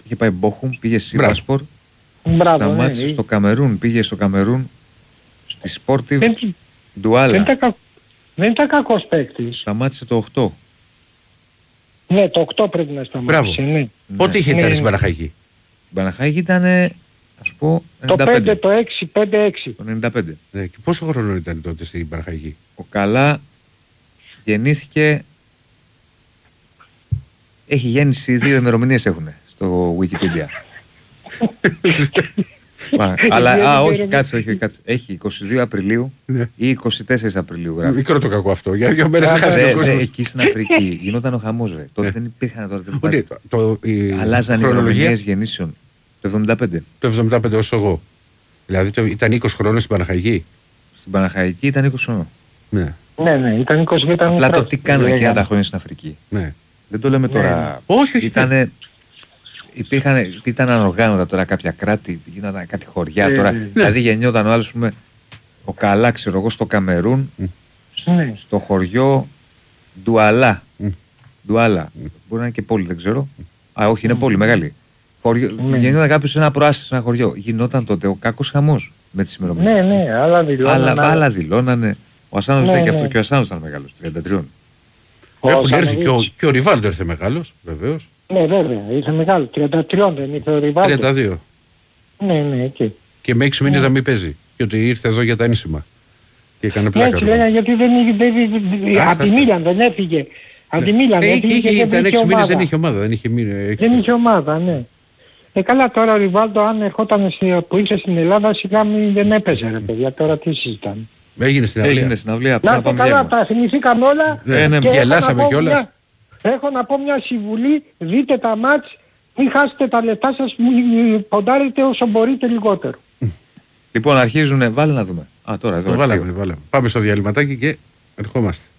Είχε πάει Μπόχουμ, πήγε Σίβασπορ. Σταμάτησε στο Καμερούν, πήγε στο Καμερούν, στη Sportive Ντουάλα. Δεν ήταν κακός παίκτης. Σταμάτησε το 8. Ναι, το 8 πρέπει να σταμάτησε. Ναι. Πότε είχε ήταν στην Παναχαϊκή? Στην Παναχαϊκή ήταν, ας σου πω, 95. Το 5, το 6, 5-6. Το 95. Ναι, και πόσο χρόνο ήταν τότε στην Παναχαϊκή? Ο Καλά γεννήθηκε... Έχει γέννηση, 2 ημερομηνίες έχουν στο Wikipedia. Αλλά όχι, κάτσε. Έχει 22 Απριλίου ή 24 Απριλίου γράφει. Μικρό το κακό αυτό. Για 2 μέρες έχασε τον κόσμο. Εκεί στην Αφρική γινόταν ο χαμός. Τότε δεν υπήρχαν τώρα. Αλλάζαν οι ημερομηνίες γεννήσεων. Το 75. Το 75 όσο εγώ. Δηλαδή ήταν 20 χρόνων στην Παναχαϊκή. Στην Παναχαϊκή ήταν 20 χρόνων. Ναι, ήταν 20. Απλά το τι κάνανε εκείνα τα χρόνια στην Αφρική. Δεν το λέμε τώρα. Όχι. Ήταν ανοργάνωτα τώρα κάποια κράτη, γίνονταν κάτι χωριά τώρα. Δηλαδή γεννιόταν ο άλλος, ο Καλά, ξέρω εγώ, στο Καμερούν, στο χωριό Ντουαλά. Ντουάλα. Μπορεί να είναι και πόλη, δεν ξέρω. Όχι, είναι πόλη μεγάλη. Γεννιόταν κάποιος σε ένα προάστιο, σε ένα χωριό. Γινόταν τότε ο κακός χαμός με τις ημερομηνίες. Ναι, άλλα δηλώνανε. Ο Ασάνος λέει και αυτό, και ο Ασάνος ήταν μεγάλος, 33. Έχουν έρθει και ο Ριβάλντο ήρθε μεγάλος, βεβαίως. Ναι, βέβαια, ήρθε μεγάλο. 33 δεν ήρθε ο Ριβάλντο. 32. Ναι, εκεί. Και με 6 μήνες να μην παίζει. Και ότι ήρθε εδώ για τα ένσημα. Και έκανε πλάκα. Έτσι λέγανε, γιατί δεν από τη Μίλαν δεν έφυγε. Από τη Μίλαν έφυγε. Ήταν 6 μήνες, δεν είχε ομάδα. Δεν είχε ομάδα, ναι. Καλά, τώρα ο Ριβάλντο, αν ερχόταν που ήρθε στην Ελλάδα, σιγά δεν έπαιζε, ρε παιδιά. Τώρα τι συζητάνε. Έγινε στην αυλία. Να το καλά, τα θυμηθήκαμε όλα. Και γελάσαμε κιόλας. Έχω να πω μια συμβουλή, δείτε τα μάτς, μην χάσετε τα λεπτά σας, μην ποντάρετε όσο μπορείτε λιγότερο. Λοιπόν, αρχίζουνε, βάλε να δούμε. Τώρα εδώ. Βάλαμε. Πάμε στο διαλυματάκι και ερχόμαστε.